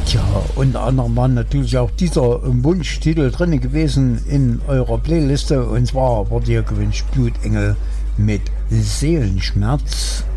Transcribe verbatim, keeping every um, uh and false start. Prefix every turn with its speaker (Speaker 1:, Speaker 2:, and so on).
Speaker 1: Tja, unter anderem war natürlich auch dieser Wunschtitel drin gewesen in eurer Playliste, und zwar wurde hier gewünscht Blutengel mit Seelenschmerz.